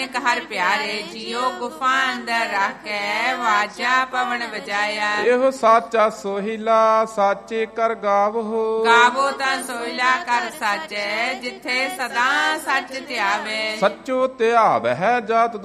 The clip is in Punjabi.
ਨਾਨਕ ਹਰ ਪਿਆਰੇ, ਜਿਉ ਗੁਫਾ ਅੰਦਰ ਰੱਖੈ, ਵਾਜਾ ਪਵਨ ਵਜਾਇਆ। ਇਹੋ ਸਾਚਾ ਸੋਹਿਲਾ, ਸਾਚੇ ਕਰ ਗਾਵੋ। ਗਾਵੋ ਤਾਂ ਸੋਹਿਲਾ ਕਰ ਸਾਚੈ, ਜਿੱਥੇ ਸਦਾ ਸੱਚ ਧਿਆਵੇ। ਸੱਚੋ ਧਿਆਵਹਿ ਜਾਤ